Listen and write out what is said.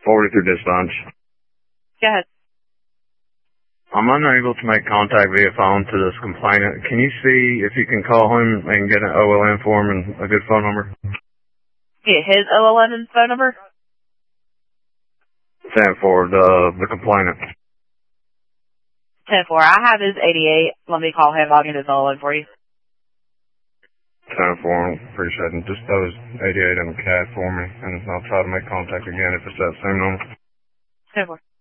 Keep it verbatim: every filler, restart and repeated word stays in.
Forward through dispatch. Go ahead. I'm unable to make contact via phone to this complainant. Can you see if you can call him and get an O L N for him and a good phone number? Get his O L N and phone number? ten four, the, the complainant. ten four. I have his eighty-eight. Let me call him. I'll get his O L N for you. ten four, appreciate it. Just throw his eighty-eight in the cat for me, and I'll try to make contact again if it's that same number. ten four.